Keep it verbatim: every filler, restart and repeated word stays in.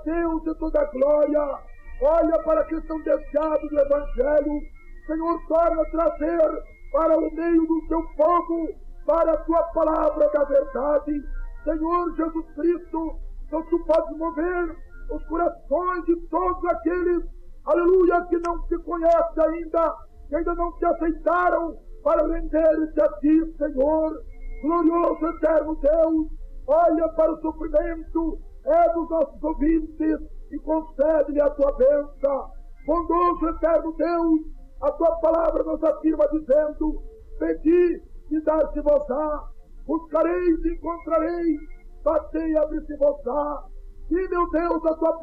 Deus de toda a glória, olha para que estão desviados do Evangelho. Senhor, torna a trazer para o meio do teu povo, para a tua palavra da verdade. Senhor Jesus Cristo, então tu podes mover os corações de todos aqueles, aleluia, que não te conhecem ainda, que ainda não te aceitaram, para render-se a ti, Senhor. Glorioso eterno Deus, olha para o sofrimento é dos nossos ouvintes e concede-lhe a tua bênção. Bondoso eterno Deus, a tua palavra nos afirma dizendo: pedi e dar-se-vos-á, buscareis e encontrareis, batei e abre-se-vos-á. E, meu Deus, a tua